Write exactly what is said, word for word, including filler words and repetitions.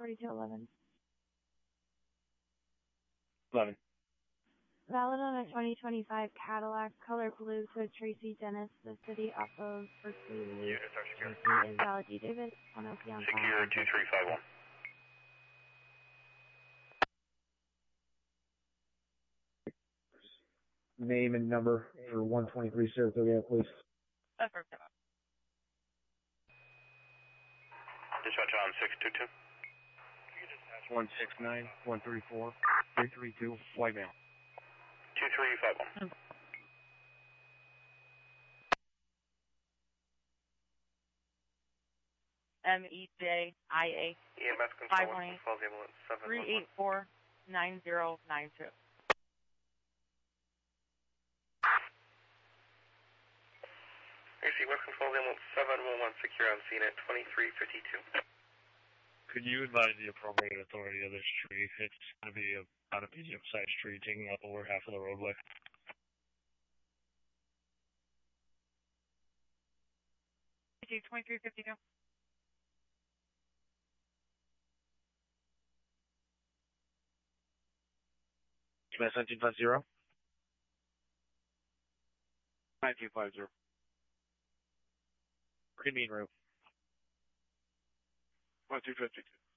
forty-two eleven. eleven. Valid on a twenty twenty-five Cadillac, color blue to Tracy Dennis, the city off of Berkeley Loop. Units are secure. Tracy is valid D. Davis, one oh P on Secure two three five one. Name and number for one twenty-three Saratoga, please. Affirmative. Dispatch on six two two. one six nine, one three four, three three two, white male. two three five one. M E J I A E M S five control, one eight, Falls ambulance seven one one. three eight four, nine zero nine two. A C West Control ambulance seven one one, secure on scene at twenty-three fifty-two. Could you advise the appropriate authority of this tree? It's going to be about a medium-sized tree taking up over half of the roadway. twenty-three fifty-two. Command nineteen five zero. nineteen five zero. Green Mean Road. one two fifty-two.